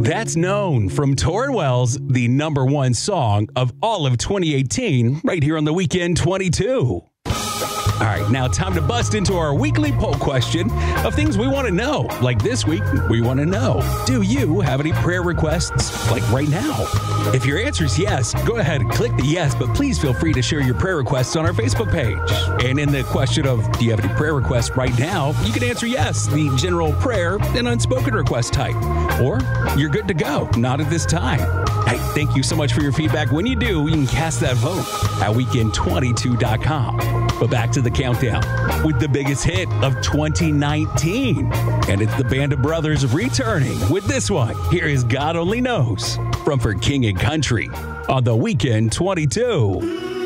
That's Known from Torrin Wells, the #1 song of all of 2018, right here on the Weekend 22. All right, now time to bust into our weekly poll question of things we want to know. Like this week, we want to know, do you have any prayer requests like right now? If your answer is yes, go ahead and click the yes, but please feel free to share your prayer requests on our Facebook page. And in the question of, do you have any prayer requests right now? You can answer yes, the general prayer and unspoken request type. Or you're good to go, not at this time. Hey, thank you so much for your feedback. When you do, you can cast that vote at weekend22.com. But back to the countdown with the biggest hit of 2019. And it's the Band of Brothers returning with this one. Here is God Only Knows from For King and Country on the Weekend 22.